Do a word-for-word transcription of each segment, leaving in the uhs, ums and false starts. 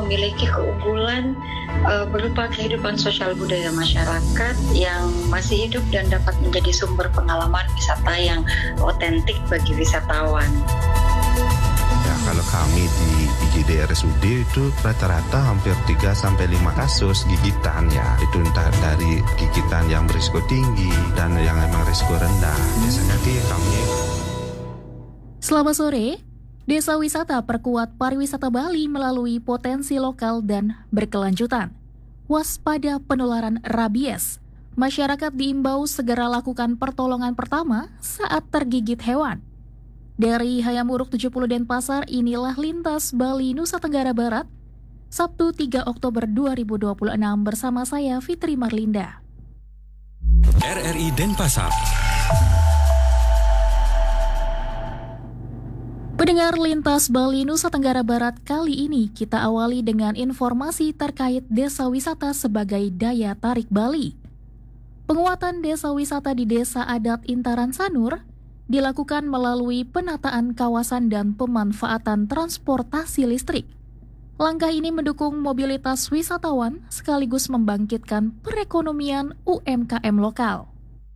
memiliki keunggulan uh, berupa kehidupan sosial budaya masyarakat yang masih hidup dan dapat menjadi sumber pengalaman wisata yang otentik bagi wisatawan. Ya, kalau kami di I G D R S U D itu rata-rata hampir tiga sampai lima kasus gigitan ya. Itu entah dari gigitan yang berisiko tinggi dan yang memang risiko rendah. Biasanya di kami. Selamat sore. Desa wisata perkuat pariwisata Bali melalui potensi lokal dan berkelanjutan. Waspada penularan rabies. Masyarakat diimbau segera lakukan pertolongan pertama saat tergigit hewan. Dari Hayamuruk tujuh puluh Denpasar, inilah Lintas Bali Nusa Tenggara Barat, Sabtu tiga Oktober dua ribu dua puluh enam bersama saya Fitri Marlinda. R R I Denpasar. Pendengar Lintas Bali Nusa Tenggara Barat, kali ini kita awali dengan informasi terkait desa wisata sebagai daya tarik Bali. Penguatan desa wisata di Desa Adat Intaran Sanur dilakukan melalui penataan kawasan dan pemanfaatan transportasi listrik. Langkah ini mendukung mobilitas wisatawan sekaligus membangkitkan perekonomian U M K M lokal.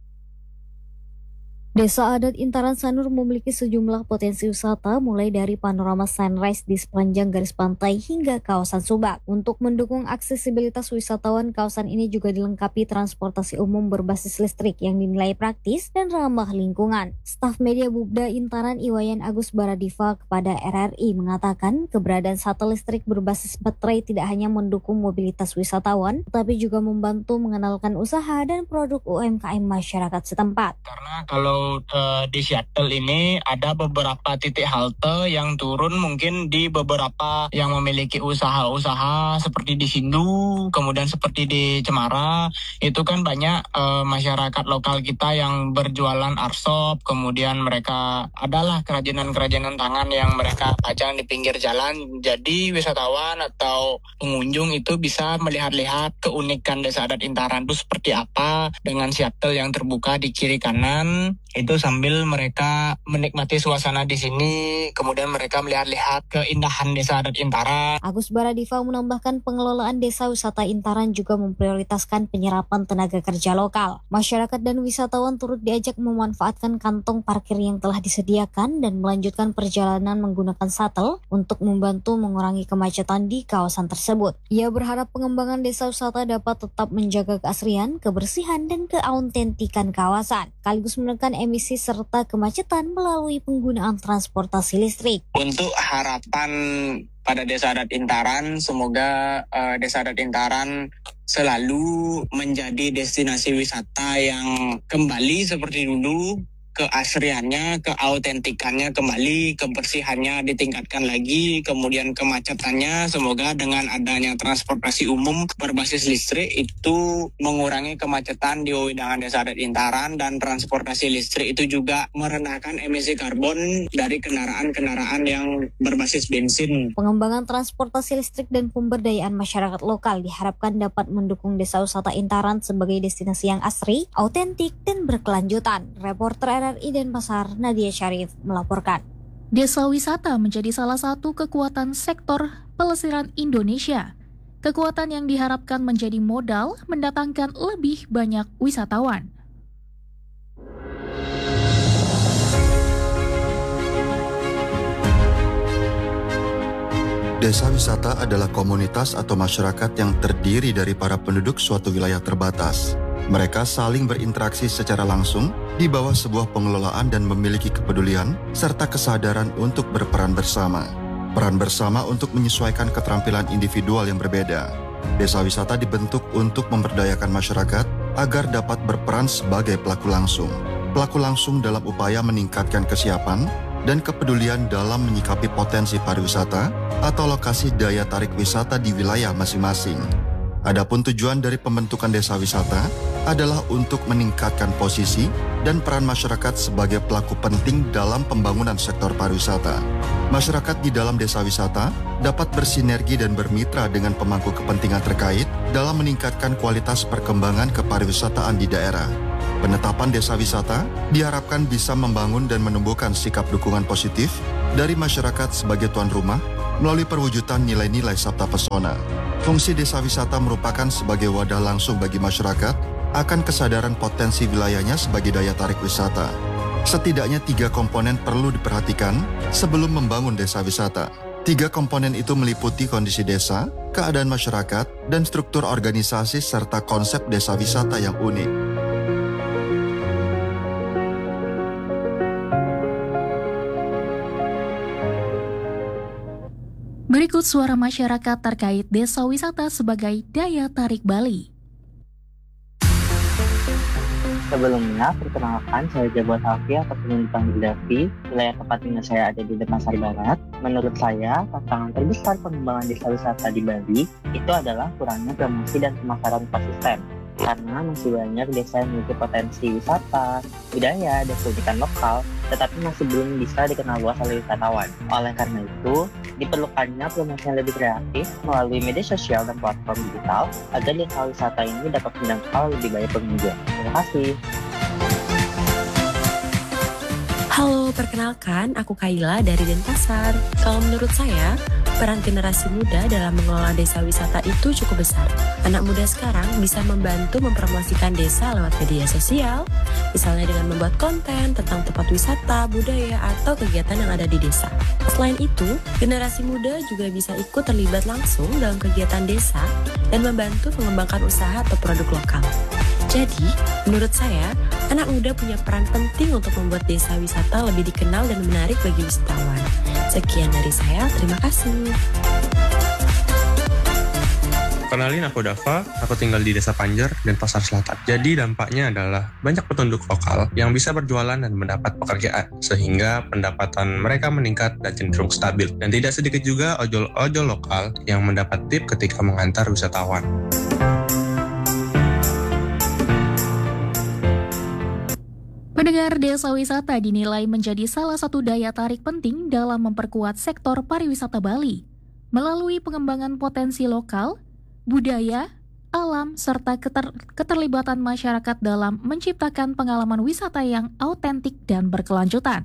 Desa Adat Intaran Sanur memiliki sejumlah potensi wisata mulai dari panorama sunrise di sepanjang garis pantai hingga kawasan Subak. Untuk mendukung aksesibilitas wisatawan, kawasan ini juga dilengkapi transportasi umum berbasis listrik yang dinilai praktis dan ramah lingkungan. Staf media Bubda Intaran Iwayan Agus Baradiva kepada R R I mengatakan keberadaan shuttle listrik berbasis baterai tidak hanya mendukung mobilitas wisatawan, tetapi juga membantu mengenalkan usaha dan produk U M K M masyarakat setempat. Karena kalau Uh, di shuttle ini ada beberapa titik halte yang turun mungkin di beberapa yang memiliki usaha-usaha seperti di Sindu, kemudian seperti di Cemara. Itu kan banyak uh, masyarakat lokal kita yang berjualan arsop, kemudian mereka adalah kerajinan-kerajinan tangan yang mereka pajang di pinggir jalan. Jadi wisatawan atau pengunjung itu bisa melihat-lihat keunikan Desa Adat Intaran itu seperti apa dengan shuttle yang terbuka di kiri kanan. Itu sambil mereka menikmati suasana di sini, kemudian mereka melihat-lihat keindahan Desa Adat Intaran. Agus Baradiva menambahkan pengelolaan Desa Wisata Intaran juga memprioritaskan penyerapan tenaga kerja lokal. Masyarakat dan wisatawan turut diajak memanfaatkan kantong parkir yang telah disediakan dan melanjutkan perjalanan menggunakan shuttle untuk membantu mengurangi kemacetan di kawasan tersebut. Ia berharap pengembangan desa wisata dapat tetap menjaga keasrian, kebersihan, dan keautentikan kawasan, sekaligus menekan emisi serta kemacetan melalui penggunaan transportasi listrik. Untuk harapan pada Desa Adat Intaran, semoga uh, Desa Adat Intaran selalu menjadi destinasi wisata yang kembali seperti dulu, keasriannya, keautentikannya kembali, kebersihannya ditingkatkan lagi, kemudian kemacetannya semoga dengan adanya transportasi umum berbasis listrik itu mengurangi kemacetan di wewidangan Desa Adat Intaran, dan transportasi listrik itu juga merendahkan emisi karbon dari kendaraan-kendaraan yang berbasis bensin. Pengembangan transportasi listrik dan pemberdayaan masyarakat lokal diharapkan dapat mendukung Desa Wisata Intaran sebagai destinasi yang asri, autentik, dan berkelanjutan. Reporter R R I Denpasar, Nadia Syarif melaporkan. Desa wisata menjadi salah satu kekuatan sektor pelesiran Indonesia. Kekuatan yang diharapkan menjadi modal mendatangkan lebih banyak wisatawan. Desa wisata adalah komunitas atau masyarakat yang terdiri dari para penduduk suatu wilayah terbatas. Mereka saling berinteraksi secara langsung di bawah sebuah pengelolaan dan memiliki kepedulian serta kesadaran untuk berperan bersama. Peran bersama untuk menyesuaikan keterampilan individual yang berbeda. Desa wisata dibentuk untuk memberdayakan masyarakat agar dapat berperan sebagai pelaku langsung. Pelaku langsung dalam upaya meningkatkan kesiapan dan kepedulian dalam menyikapi potensi pariwisata atau lokasi daya tarik wisata di wilayah masing-masing. Adapun tujuan dari pembentukan desa wisata adalah untuk meningkatkan posisi dan peran masyarakat sebagai pelaku penting dalam pembangunan sektor pariwisata. Masyarakat di dalam desa wisata dapat bersinergi dan bermitra dengan pemangku kepentingan terkait dalam meningkatkan kualitas perkembangan kepariwisataan di daerah. Penetapan desa wisata diharapkan bisa membangun dan menumbuhkan sikap dukungan positif dari masyarakat sebagai tuan rumah melalui perwujudan nilai-nilai Sabta Pesona. Fungsi desa wisata merupakan sebagai wadah langsung bagi masyarakat akan kesadaran potensi wilayahnya sebagai daya tarik wisata. Setidaknya tiga komponen perlu diperhatikan sebelum membangun desa wisata. Tiga komponen itu meliputi kondisi desa, keadaan masyarakat, dan struktur organisasi serta konsep desa wisata yang unik. Berikut suara masyarakat terkait desa wisata sebagai daya tarik Bali. Sebelumnya, perkenalkan saya Jabot Alfi atau penumpang Davi. Wilayah tempat tinggal saya ada di Denpasar Barat. Menurut saya, tantangan terbesar pengembangan desa wisata di Bali itu adalah kurangnya promosi dan pemasaran konsisten. Karena masih banyak desa yang memiliki potensi wisata, budaya, dan keunikan lokal, tetapi masih belum bisa dikenal luas oleh wisatawan. Oleh karena itu, diperlukannya promosi yang lebih kreatif melalui media sosial dan platform digital agar desa wisata ini dapat menjangkau lebih banyak pengunjung. Terima kasih. Halo, perkenalkan, aku Kaila dari Denpasar. Kalau menurut saya, peran generasi muda dalam mengelola desa wisata itu cukup besar. Anak muda sekarang bisa membantu mempromosikan desa lewat media sosial, misalnya dengan membuat konten tentang tempat wisata, budaya, atau kegiatan yang ada di desa. Selain itu, generasi muda juga bisa ikut terlibat langsung dalam kegiatan desa dan membantu mengembangkan usaha atau produk lokal. Jadi, menurut saya, anak muda punya peran penting untuk membuat desa wisata lebih dikenal dan menarik bagi wisatawan. Sekian dari saya, terima kasih. Kenalin, aku Dava, aku tinggal di Desa Panjer, Denpasar Selatan. Jadi dampaknya adalah banyak penduduk lokal yang bisa berjualan dan mendapat pekerjaan, sehingga pendapatan mereka meningkat dan cenderung stabil. Dan tidak sedikit juga ojol-ojol lokal yang mendapat tip ketika mengantar wisatawan. Pendengar, desa wisata dinilai menjadi salah satu daya tarik penting dalam memperkuat sektor pariwisata Bali melalui pengembangan potensi lokal, budaya, alam, serta keter- keterlibatan masyarakat dalam menciptakan pengalaman wisata yang autentik dan berkelanjutan.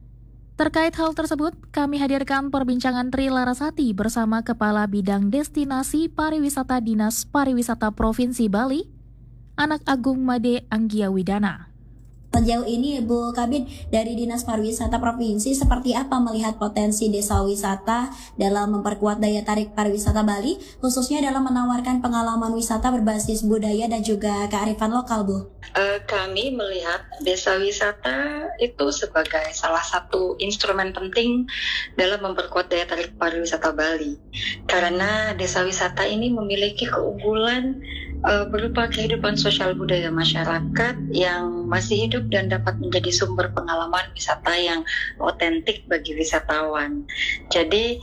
Terkait hal tersebut, kami hadirkan perbincangan Tri Larasati bersama Kepala Bidang Destinasi Pariwisata Dinas Pariwisata Provinsi Bali, Anak Agung Made Anggia Widana. Sejauh ini, Bu Kabid, dari Dinas Pariwisata Provinsi, seperti apa melihat potensi desa wisata dalam memperkuat daya tarik pariwisata Bali, khususnya dalam menawarkan pengalaman wisata berbasis budaya dan juga kearifan lokal, Bu? Uh, kami melihat desa wisata itu sebagai salah satu instrumen penting dalam memperkuat daya tarik pariwisata Bali. Karena desa wisata ini memiliki keunggulan uh, berupa kehidupan sosial budaya masyarakat yang masih hidup dan dapat menjadi sumber pengalaman wisata yang otentik bagi wisatawan. Jadi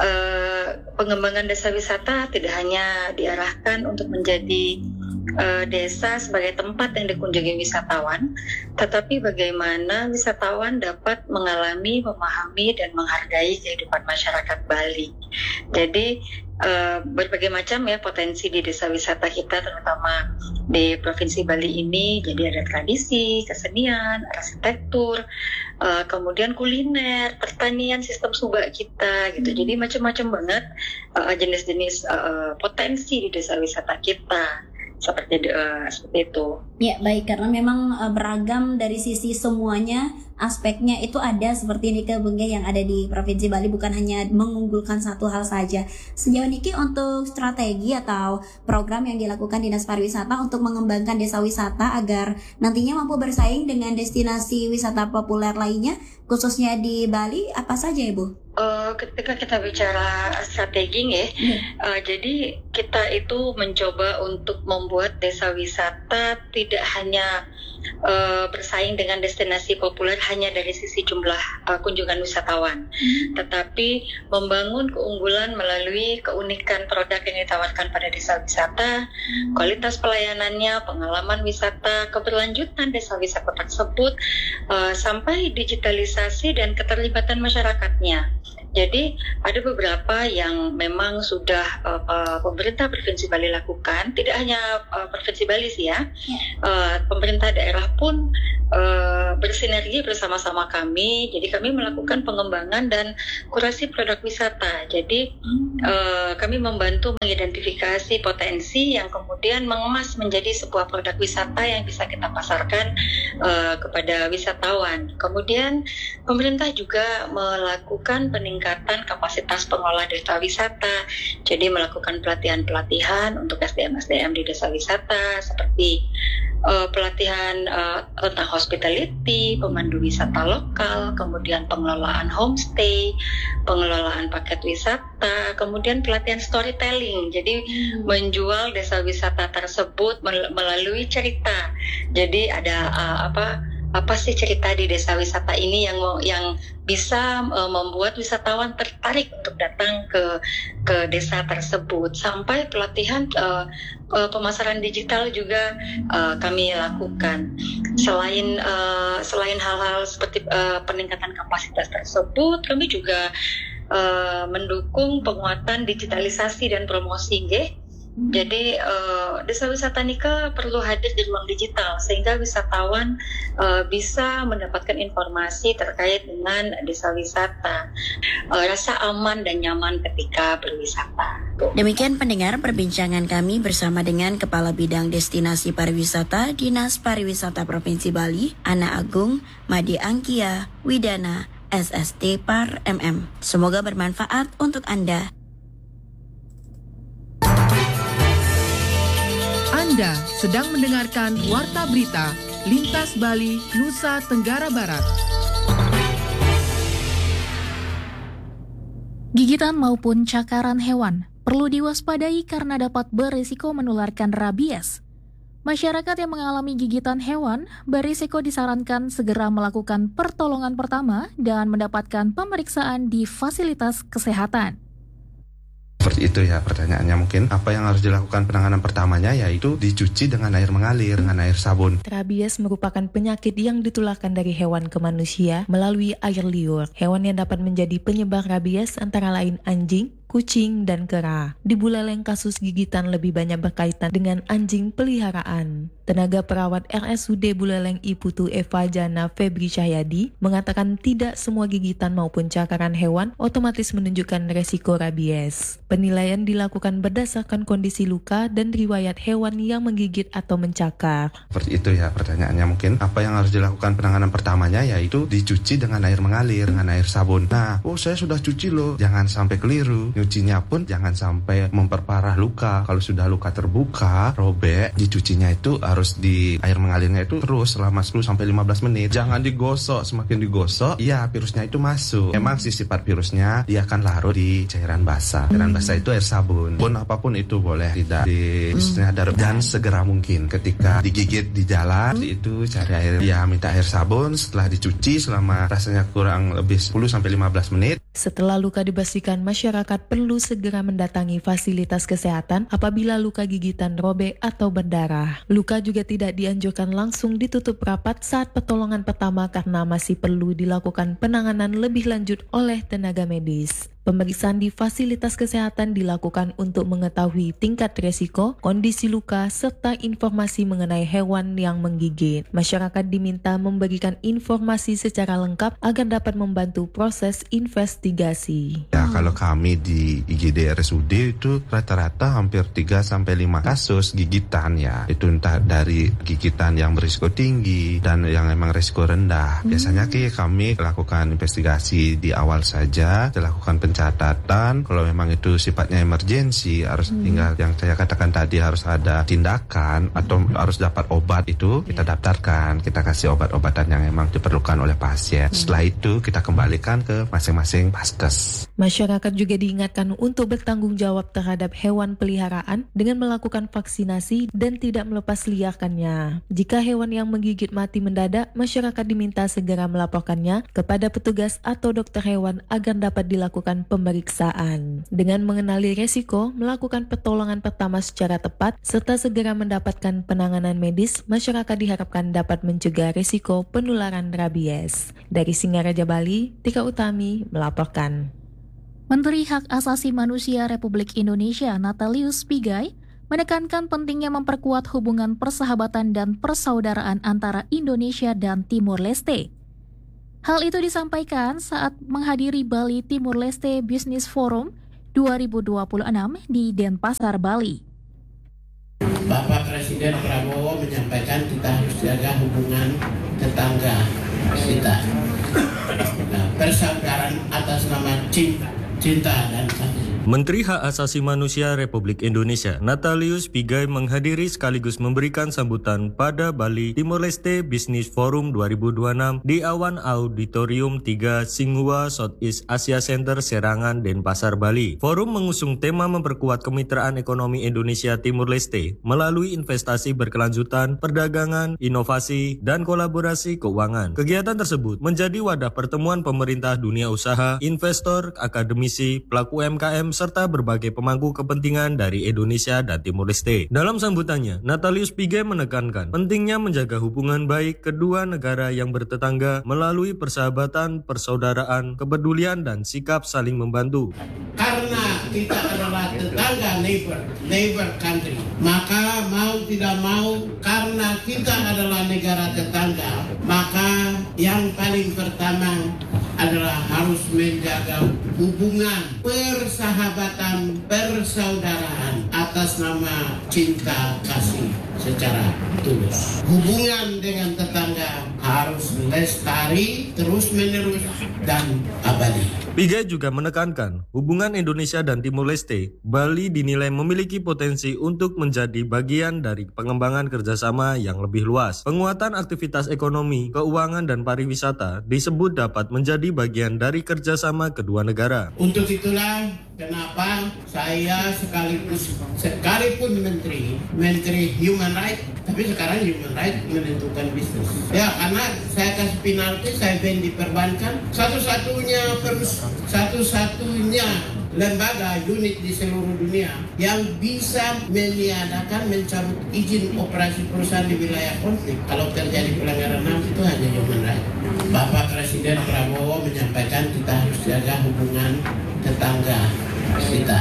eh, pengembangan desa wisata tidak hanya diarahkan untuk menjadi eh, desa sebagai tempat yang dikunjungi wisatawan, tetapi bagaimana wisatawan dapat mengalami, memahami, dan menghargai kehidupan masyarakat Bali. Jadi Uh, berbagai macam ya potensi di desa wisata kita, terutama di Provinsi Bali ini. Jadi ada tradisi, kesenian, arsitektur, uh, kemudian kuliner, pertanian, sistem subak kita gitu. Jadi macam-macam banget uh, jenis-jenis uh, potensi di desa wisata kita. Seperti uh, seperti itu. Ya, baik, karena memang uh, beragam dari sisi semuanya, aspeknya itu ada seperti ini ke Bengge yang ada di Provinsi Bali, bukan hanya mengunggulkan satu hal saja. Sejauh ini untuk strategi atau program yang dilakukan Dinas Pariwisata untuk mengembangkan desa wisata agar nantinya mampu bersaing dengan destinasi wisata populer lainnya, khususnya di Bali, apa saja, Ibu? Uh, ketika kita bicara strategi ya, hmm. uh, jadi kita itu mencoba untuk membuat desa wisata tidak hanya uh, bersaing dengan destinasi populer hanya dari sisi jumlah uh, kunjungan wisatawan, hmm. tetapi membangun keunggulan melalui keunikan produk yang ditawarkan pada desa wisata, hmm. kualitas pelayanannya, pengalaman wisata, keberlanjutan desa wisata tersebut, uh, sampai digitalisasi dan keterlibatan masyarakatnya. Jadi ada beberapa yang memang sudah uh, uh, pemerintah Provinsi Bali lakukan, tidak hanya uh, Provinsi Bali sih ya, ya. Uh, pemerintah daerah pun uh, bersinergi bersama-sama kami. Jadi kami melakukan pengembangan dan kurasi produk wisata. Jadi hmm. uh, kami membantu mengidentifikasi potensi yang kemudian mengemas menjadi sebuah produk wisata yang bisa kita pasarkan uh, kepada wisatawan. Kemudian pemerintah juga melakukan peningkatan kapasitas pengelola desa wisata, jadi melakukan pelatihan-pelatihan untuk S D M-S D M di desa wisata seperti uh, pelatihan uh, tentang hospitality, pemandu wisata lokal, kemudian pengelolaan homestay, pengelolaan paket wisata, kemudian pelatihan storytelling, jadi hmm. menjual desa wisata tersebut melalui cerita. Jadi ada uh, apa apa sih cerita di desa wisata ini yang yang bisa uh, membuat wisatawan tertarik untuk datang ke ke desa tersebut, sampai pelatihan uh, uh, pemasaran digital juga uh, kami lakukan. Selain uh, selain hal-hal seperti uh, peningkatan kapasitas tersebut, kami juga uh, mendukung penguatan digitalisasi dan promosi, nggih. Jadi uh, desa wisata Nika perlu hadir di ruang digital sehingga wisatawan uh, bisa mendapatkan informasi terkait dengan desa wisata, uh, rasa aman dan nyaman ketika berwisata. Demikian pendengar perbincangan kami bersama dengan Kepala Bidang Destinasi Pariwisata Dinas Pariwisata Provinsi Bali, Ana Agung Madi Angkia Widana, S S D Par M M. Semoga bermanfaat untuk Anda. Anda sedang mendengarkan Warta Berita Lintas Bali, Nusa Tenggara Barat. Gigitan maupun cakaran hewan perlu diwaspadai karena dapat berisiko menularkan rabies. Masyarakat yang mengalami gigitan hewan berisiko disarankan segera melakukan pertolongan pertama dan mendapatkan pemeriksaan di fasilitas kesehatan. Seperti itu ya pertanyaannya mungkin. Apa yang harus dilakukan penanganan pertamanya yaitu dicuci dengan air mengalir, dengan air sabun. Rabies merupakan penyakit yang ditularkan dari hewan ke manusia melalui air liur. Hewan yang dapat menjadi penyebar rabies antara lain anjing, kucing, dan kera. Di Buleleng kasus gigitan lebih banyak berkaitan dengan anjing peliharaan. Tenaga perawat R S U D Buleleng Iputu Eva Jana Febri Cahyadi mengatakan tidak semua gigitan maupun cakaran hewan otomatis menunjukkan resiko rabies. Penilaian dilakukan berdasarkan kondisi luka dan riwayat hewan yang menggigit atau mencakar. Seperti itu ya pertanyaannya mungkin. Apa yang harus dilakukan penanganan pertamanya yaitu dicuci dengan air mengalir, dengan air sabun. Nah, oh saya sudah cuci loh. Jangan sampai keliru. Nyucinya pun jangan sampai memperparah luka. Kalau sudah luka terbuka, robek, dicucinya itu harus di air mengalirnya itu terus selama sepuluh sampai lima belas menit. Jangan digosok, semakin digosok, ya virusnya itu masuk. Memang si sifat virusnya dia akan larut di cairan basah. Cairan basah itu air sabun. Pun apapun itu boleh tidak di sadar dan segera mungkin ketika digigit di jalan itu cari air, ya minta air sabun setelah dicuci selama rasanya kurang lebih sepuluh sampai lima belas menit. Setelah luka dibersihkan, masyarakat perlu segera mendatangi fasilitas kesehatan apabila luka gigitan robek atau berdarah. Luka juga tidak dianjurkan langsung ditutup rapat saat pertolongan pertama karena masih perlu dilakukan penanganan lebih lanjut oleh tenaga medis. Pemeriksaan di fasilitas kesehatan dilakukan untuk mengetahui tingkat resiko, kondisi luka, serta informasi mengenai hewan yang menggigit. Masyarakat diminta memberikan informasi secara lengkap agar dapat membantu proses investigasi. Ya, kalau kami di I G D R S U D itu rata-rata hampir tiga sampai lima kasus gigitan ya. Itu entah dari gigitan yang berisiko tinggi dan yang memang risiko rendah. Biasanya kami lakukan investigasi di awal saja, lakukan pencarian catatan. Kalau memang itu sifatnya emergensi, harus hmm. tinggal yang saya katakan tadi harus ada tindakan atau hmm. harus dapat obat, itu kita daftarkan, kita kasih obat-obatan yang memang diperlukan oleh pasien. Hmm. Setelah itu kita kembalikan ke masing-masing vaskes. Masyarakat juga diingatkan untuk bertanggung jawab terhadap hewan peliharaan dengan melakukan vaksinasi dan tidak melepas liarkannya. Jika hewan yang menggigit mati mendadak, masyarakat diminta segera melaporkannya kepada petugas atau dokter hewan agar dapat dilakukan pemeriksaan. Dengan mengenali resiko, melakukan pertolongan pertama secara tepat, serta segera mendapatkan penanganan medis, masyarakat diharapkan dapat mencegah resiko penularan rabies. Dari Singaraja, Bali, Tika Utami melaporkan. Menteri Hak Asasi Manusia Republik Indonesia Natalius Pigai menekankan pentingnya memperkuat hubungan persahabatan dan persaudaraan antara Indonesia dan Timor Leste. Hal itu disampaikan saat menghadiri Bali Timor Leste Business Forum dua ribu dua puluh enam di Denpasar, Bali. Bapak Presiden Prabowo menyampaikan kita harus jaga hubungan tetangga kita. Nah, persaudaraan atas nama cinta, cinta dan kasih. Menteri Hak Asasi Manusia Republik Indonesia Natalius Pigai menghadiri sekaligus memberikan sambutan pada Bali Timor Leste Business Forum dua ribu dua puluh enam di Awan Auditorium tiga Singhua Southeast Asia Center Serangan, Denpasar, Bali. Forum mengusung tema memperkuat kemitraan ekonomi Indonesia Timor Leste melalui investasi berkelanjutan, perdagangan, inovasi, dan kolaborasi keuangan. Kegiatan tersebut menjadi wadah pertemuan pemerintah, dunia usaha, investor, akademisi, pelaku U M K M, serta berbagai pemangku kepentingan dari Indonesia dan Timor Leste. Dalam sambutannya, Natalius Pigai menekankan pentingnya menjaga hubungan baik kedua negara yang bertetangga melalui persahabatan, persaudaraan, kepedulian, dan sikap saling membantu. Karena kita adalah tetangga, neighbor, neighbor country, maka mau tidak mau, karena kita adalah negara tetangga, maka yang paling pertama adalah harus menjaga hubungan persahabatan, persaudaraan atas nama cinta kasih secara tulus. Hubungan dengan tetangga harus lestari, terus menerus, dan abadi. Pigai juga menekankan hubungan Indonesia dan Timor Leste, Bali dinilai memiliki potensi untuk menjadi bagian dari pengembangan kerjasama yang lebih luas. Penguatan aktivitas ekonomi, keuangan, dan pariwisata disebut dapat menjadi bagian dari kerjasama kedua negara. Untuk itulah kenapa saya sekaligus sekalipun menteri, menteri human rights, tapi sekarang human rights menentukan bisnis. Ya, karena saya kasih penalti, saya band di perbankan, satu-satunya perus, satu-satunya lembaga unit di seluruh dunia yang bisa meniadakan mencabut izin operasi perusahaan di wilayah konflik kalau terjadi pelanggaran H A M itu hanya human rights. Bapak Presiden Prabowo menyampaikan kita harus jaga hubungan tetangga kita.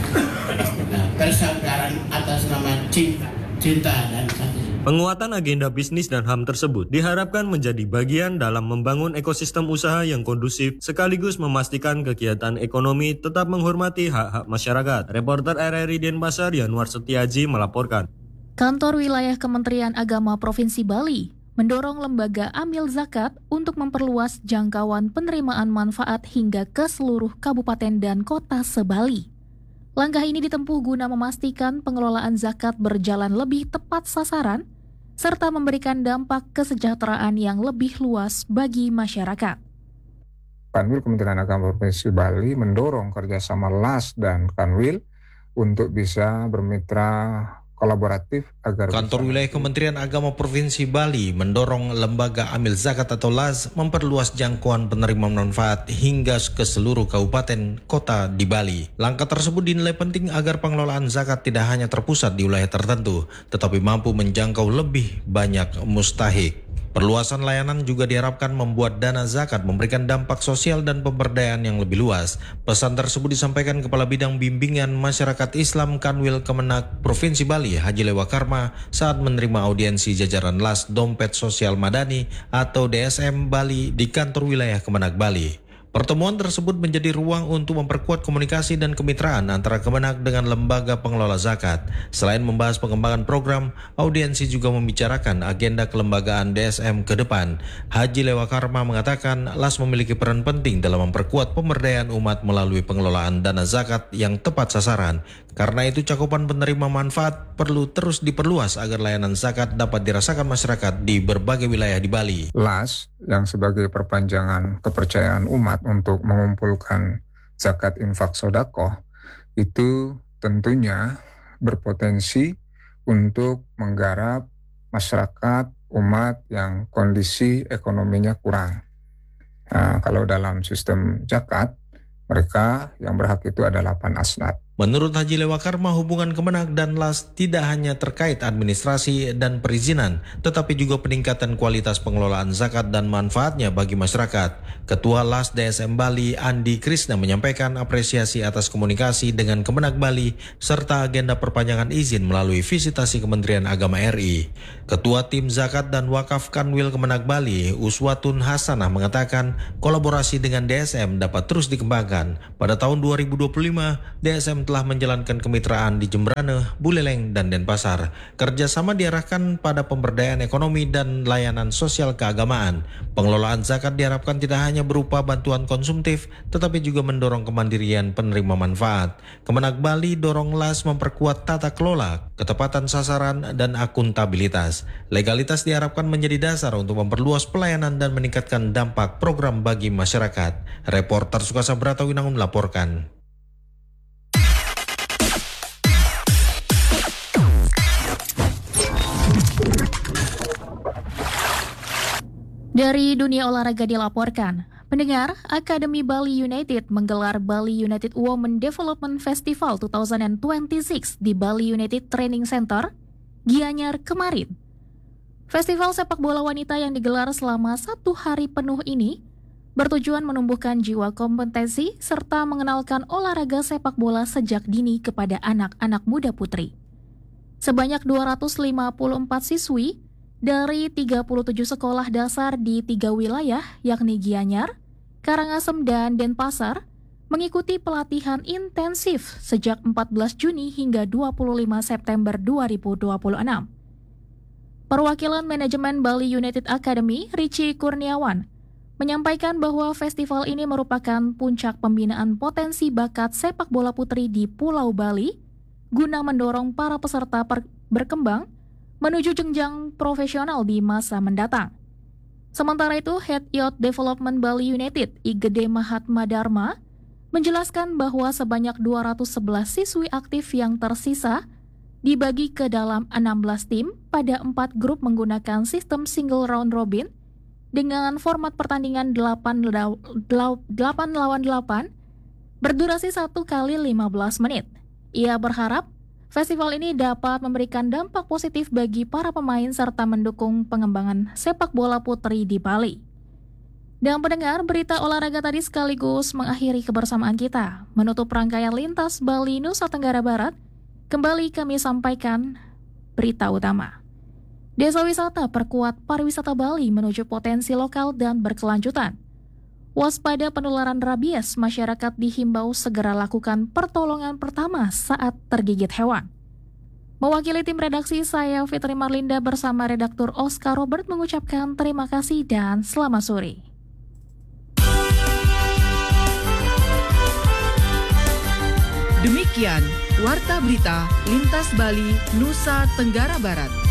Nah, persaudaraan atas nama cinta, cinta dan kasih. Penguatan agenda bisnis dan H A M tersebut diharapkan menjadi bagian dalam membangun ekosistem usaha yang kondusif sekaligus memastikan kegiatan ekonomi tetap menghormati hak-hak masyarakat. Reporter R R I Denpasar Yanuar Setiaji melaporkan. Kantor Wilayah Kementerian Agama Provinsi Bali mendorong lembaga amil zakat untuk memperluas jangkauan penerimaan manfaat hingga ke seluruh kabupaten dan kota se-Bali. Langkah ini ditempuh guna memastikan pengelolaan zakat berjalan lebih tepat sasaran serta memberikan dampak kesejahteraan yang lebih luas bagi masyarakat. Kanwil Kementerian Agama Provinsi Bali mendorong kerjasama L A S dan Kanwil untuk bisa bermitra kolaboratif agar Kantor Wilayah Kementerian Agama Provinsi Bali mendorong lembaga amil zakat atau L A S memperluas jangkauan penerima manfaat hingga ke seluruh kabupaten kota di Bali. Langkah tersebut dinilai penting agar pengelolaan zakat tidak hanya terpusat di wilayah tertentu, tetapi mampu menjangkau lebih banyak mustahik. Perluasan layanan juga diharapkan membuat dana zakat memberikan dampak sosial dan pemberdayaan yang lebih luas. Pesan tersebut disampaikan Kepala Bidang Bimbingan Masyarakat Islam Kanwil Kemenak Provinsi Bali, Haji Lewa Karma, saat menerima audiensi jajaran L A S Dompet Sosial Madani atau D S M Bali di kantor wilayah Kemenak Bali. Pertemuan tersebut menjadi ruang untuk memperkuat komunikasi dan kemitraan antara Kemenak dengan lembaga pengelola zakat. Selain membahas pengembangan program, audiensi juga membicarakan agenda kelembagaan D S M ke depan. Haji Lewa Karma mengatakan L A S memiliki peran penting dalam memperkuat pemberdayaan umat melalui pengelolaan dana zakat yang tepat sasaran. Karena itu cakupan penerima manfaat perlu terus diperluas agar layanan zakat dapat dirasakan masyarakat di berbagai wilayah di Bali. L A S yang sebagai perpanjangan kepercayaan umat untuk mengumpulkan zakat infak sodakoh itu tentunya berpotensi untuk menggarap masyarakat umat yang kondisi ekonominya kurang. Nah, kalau dalam sistem zakat mereka yang berhak itu ada delapan asnad. Menurut Haji Lewakarma, hubungan Kemenak dan L A S tidak hanya terkait administrasi dan perizinan, tetapi juga peningkatan kualitas pengelolaan zakat dan manfaatnya bagi masyarakat. Ketua L A S D S M Bali, Andi Krisna, menyampaikan apresiasi atas komunikasi dengan Kemenak Bali serta agenda perpanjangan izin melalui visitasi Kementerian Agama R I. Ketua Tim Zakat dan Wakaf Kanwil Kemenak Bali, Uswatun Hasanah, mengatakan kolaborasi dengan D S M dapat terus dikembangkan. Pada tahun dua ribu dua puluh lima, D S M telah menjalankan kemitraan di Jembrane, Buleleng, dan Denpasar. Kerjasama diarahkan pada pemberdayaan ekonomi dan layanan sosial keagamaan. Pengelolaan zakat diharapkan tidak hanya berupa bantuan konsumtif, tetapi juga mendorong kemandirian penerima manfaat. Kemenak Bali dorong L A S memperkuat tata kelola, ketepatan sasaran, dan akuntabilitas. Legalitas diharapkan menjadi dasar untuk memperluas pelayanan dan meningkatkan dampak program bagi masyarakat. Reporter Sukasa Brata Winangun melaporkan. Dari dunia olahraga dilaporkan, pendengar, Akademi Bali United menggelar Bali United Women Development Festival dua ribu dua puluh enam di Bali United Training Center, Gianyar kemarin. Festival sepak bola wanita yang digelar selama satu hari penuh ini bertujuan menumbuhkan jiwa kompetensi serta mengenalkan olahraga sepak bola sejak dini kepada anak-anak muda putri. Sebanyak dua ratus lima puluh empat siswi dari tiga puluh tujuh sekolah dasar di tiga wilayah, yakni Gianyar, Karangasem, dan Denpasar, mengikuti pelatihan intensif sejak empat belas Juni hingga dua puluh lima September dua ribu dua puluh enam. Perwakilan manajemen Bali United Academy, Richie Kurniawan, menyampaikan bahwa festival ini merupakan puncak pembinaan potensi bakat sepak bola putri di Pulau Bali, guna mendorong para peserta per- berkembang menuju jenjang profesional di masa mendatang. Sementara itu, Head Youth Development Bali United, I Gede Mahatma Dharma, menjelaskan bahwa sebanyak dua ratus sebelas siswi aktif yang tersisa dibagi ke dalam enam belas tim pada empat grup menggunakan sistem single round robin dengan format pertandingan delapan lawan delapan berdurasi satu kali lima belas menit. Ia berharap festival ini dapat memberikan dampak positif bagi para pemain serta mendukung pengembangan sepak bola putri di Bali. Dan pendengar, berita olahraga tadi sekaligus mengakhiri kebersamaan kita. Menutup rangkaian Lintas Bali Nusa Tenggara Barat, kembali kami sampaikan berita utama. Desa wisata perkuat pariwisata Bali menuju potensi lokal dan berkelanjutan. Waspada penularan rabies, masyarakat dihimbau segera lakukan pertolongan pertama saat tergigit hewan. Mewakili tim redaksi, saya Fitri Marlinda bersama redaktur Oscar Robert mengucapkan terima kasih dan selamat sore. Demikian Warta Berita Lintas Bali Nusa Tenggara Barat.